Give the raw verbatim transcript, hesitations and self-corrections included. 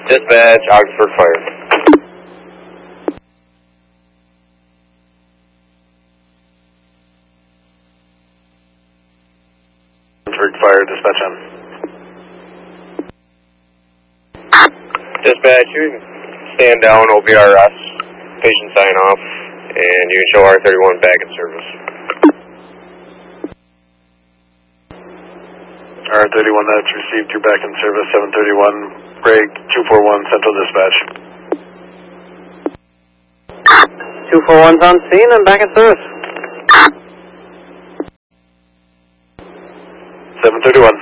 Dispatch, Augsburg Fire. Augsburg Fire, dispatch on. Dispatch, you can stand down, O B R S, patient sign off, and you can show R thirty-one back in service. R thirty-one, that's received, you're back in service, seven thirty-one, break, two four one, Central Dispatch. two four one's on scene and back in service. seven thirty-one.